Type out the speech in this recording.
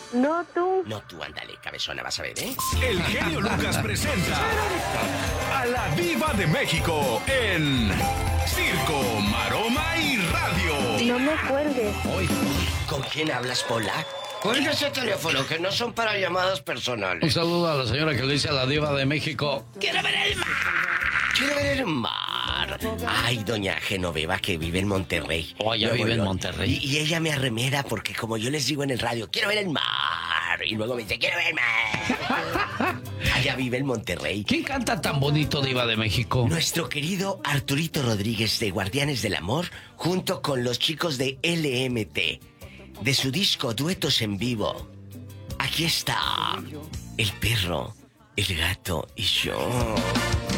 No, tú. No, tú, ándale, cabezona, vas a ver, ¿eh? El genio Lucas presenta a la Diva de México en Circo, Maroma y Radio. No me cuelgues. ¿Con quién hablas, Pola? Cuelga ese teléfono, que no son para llamadas personales. Un saludo a la señora que le dice a la Diva de México. ¡Quiero ver el mar! ¡Quiero ver el mar! Ay, doña Genoveva, que vive en Monterrey. Oh, ya vive en Monterrey. Y ella me arremeda porque como yo les digo en el radio, quiero ver el mar. Y luego me dice, quiero ver el mar. Allá vive en Monterrey. ¿Quién canta tan bonito, Diva de México? Nuestro querido Arturito Rodríguez de Guardianes del Amor, junto con los chicos de LMT, de su disco Duetos en Vivo. Aquí está el perro, el gato y yo.